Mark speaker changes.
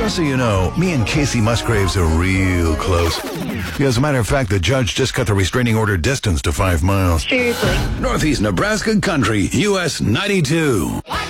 Speaker 1: Just so you know, me and Casey Musgraves are real close. As a matter of fact, the judge just cut the restraining order distance to 5 miles.
Speaker 2: Seriously.
Speaker 1: Northeast Nebraska Country, US 92.